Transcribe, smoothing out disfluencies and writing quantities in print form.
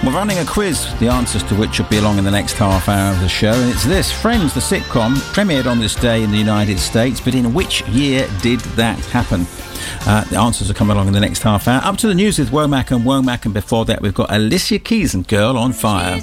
We're running a quiz, the answers to which will be along in the next half hour of the show, and it's this. Friends, the sitcom, premiered on this day in the United States, but in which year did that happen? The answers are coming along in the next half hour. Up to the news with Womack, and before that we've got Alicia Keys and Girl on Fire.